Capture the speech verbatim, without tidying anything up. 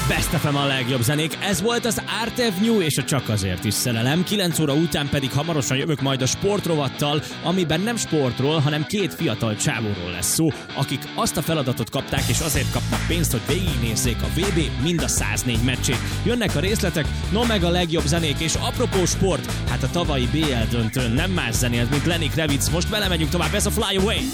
Best ef em a legjobb zenék, ez volt az Art Avenue és a Csak azért is szerelem. kilenc óra után pedig hamarosan jövök majd a sportrovattal, amiben nem sportról, hanem két fiatal csávóról lesz szó, akik azt a feladatot kapták és azért kapnak pénzt, hogy végignézzék a vé bé mind a száznégy meccsét. Jönnek a részletek, no meg a legjobb zenék, és apropó sport, hát a tavalyi bé el döntőn nem más zenélt, mint Lenny Kravitz. Most belemegyünk tovább, ez a Fly Away!